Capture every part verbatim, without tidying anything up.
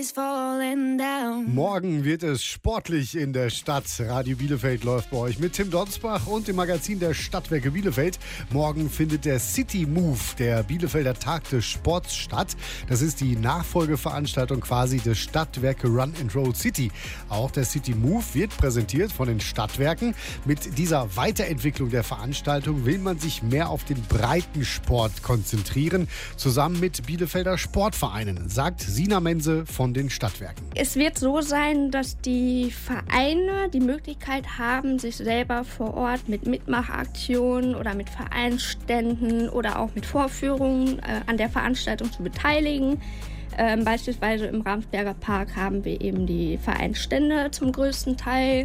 Morgen wird es sportlich in der Stadt. Radio Bielefeld läuft bei euch mit Tim Donsbach und dem Magazin der Stadtwerke Bielefeld. Morgen findet der City Move, der Bielefelder Tag des Sports, statt. Das ist die Nachfolgeveranstaltung quasi des Stadtwerke Run and Roll City. Auch der City Move wird präsentiert von den Stadtwerken. Mit dieser Weiterentwicklung der Veranstaltung will man sich mehr auf den Breitensport konzentrieren, zusammen mit Bielefelder Sportvereinen, sagt Sina Mense von den Stadtwerken. Es wird so sein, dass die Vereine die Möglichkeit haben, sich selber vor Ort mit Mitmachaktionen oder mit Vereinsständen oder auch mit Vorführungen äh, an der Veranstaltung zu beteiligen. Ähm, beispielsweise im Ravensberger Park haben wir eben die Vereinsstände zum größten Teil.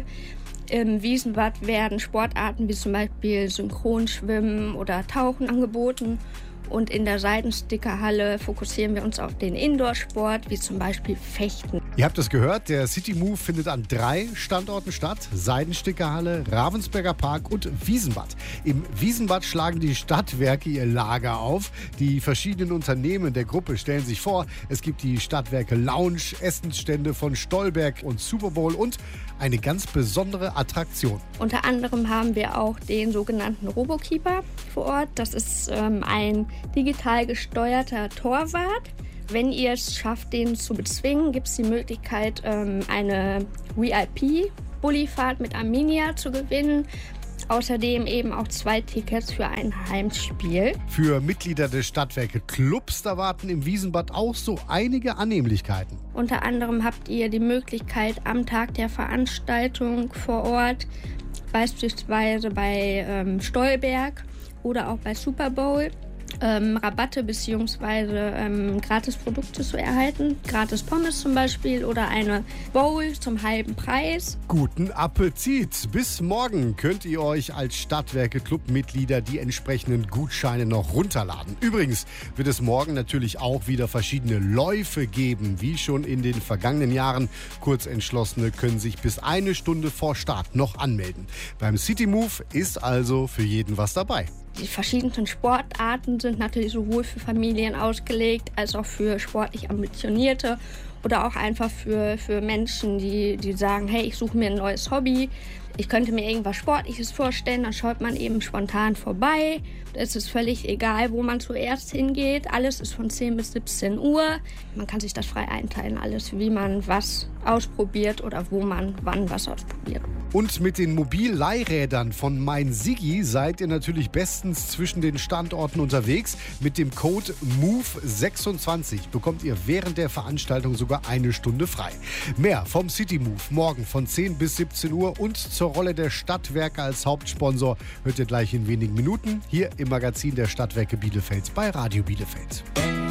Im Wiesenbad werden Sportarten wie zum Beispiel Synchronschwimmen oder Tauchen angeboten. Und in der Seidenstickerhalle fokussieren wir uns auf den Indoor-Sport, wie zum Beispiel Fechten. Ihr habt es gehört, der City Move findet an drei Standorten statt. Seidenstickerhalle, Ravensberger Park und Wiesenbad. Im Wiesenbad schlagen die Stadtwerke ihr Lager auf. Die verschiedenen Unternehmen der Gruppe stellen sich vor. Es gibt die Stadtwerke Lounge, Essensstände von Stolberg und Super Bowl und eine ganz besondere Attraktion. Unter anderem haben wir auch den sogenannten Robokeeper vor Ort. Das ist ähm, ein digital gesteuerter Torwart. Wenn ihr es schafft, den zu bezwingen, gibt es die Möglichkeit, ähm, eine V I P-Bullifahrt mit Arminia zu gewinnen. Außerdem eben auch zwei Tickets für ein Heimspiel. Für Mitglieder des Stadtwerke Clubs, da warten im Wiesenbad auch so einige Annehmlichkeiten. Unter anderem habt ihr die Möglichkeit, am Tag der Veranstaltung vor Ort, beispielsweise bei ähm, Stolberg oder auch bei Super Bowl, Ähm, Rabatte bzw. Ähm, Gratisprodukte zu erhalten. Gratis Pommes zum Beispiel oder eine Bowl zum halben Preis. Guten Appetit! Bis morgen könnt ihr euch als Stadtwerke-Club-Mitglieder die entsprechenden Gutscheine noch runterladen. Übrigens wird es morgen natürlich auch wieder verschiedene Läufe geben, wie schon in den vergangenen Jahren. Kurzentschlossene können sich bis eine Stunde vor Start noch anmelden. Beim City Move ist also für jeden was dabei. Die verschiedenen Sportarten sind natürlich sowohl für Familien ausgelegt, als auch für sportlich Ambitionierte oder auch einfach für, für Menschen, die, die sagen, hey, ich suche mir ein neues Hobby. Ich könnte mir irgendwas Sportliches vorstellen, dann schaut man eben spontan vorbei. Es ist völlig egal, wo man zuerst hingeht. Alles ist von zehn bis siebzehn Uhr. Man kann sich das frei einteilen, alles, wie man was ausprobiert oder wo man wann was ausprobiert. Und mit den Mobilleihrädern von Mein Siggi seid ihr natürlich bestens zwischen den Standorten unterwegs. Mit dem Code Move sechsundzwanzig bekommt ihr während der Veranstaltung sogar eine Stunde frei. Mehr vom City Move morgen von zehn bis siebzehn Uhr und zur Rolle der Stadtwerke als Hauptsponsor hört ihr gleich in wenigen Minuten hier im Magazin der Stadtwerke Bielefeld bei Radio Bielefeld.